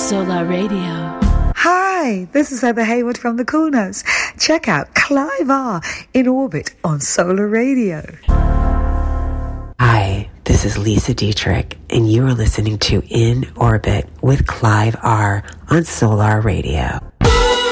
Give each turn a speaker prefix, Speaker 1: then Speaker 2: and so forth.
Speaker 1: Solar Radio.
Speaker 2: Hi, this is Heather Hayward from the Cool Notes. Check out Clive R in orbit on Solar Radio.
Speaker 3: Hi, this is Lisa Dietrich, and you are listening to In Orbit with Clive R on Solar Radio.